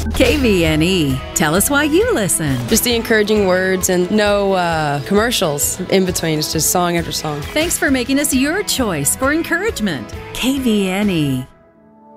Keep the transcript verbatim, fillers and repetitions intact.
K V N E. Tell us why you listen. Just the encouraging words and no uh, commercials in between. It's just song after song. Thanks for making us your choice for encouragement. K V N E.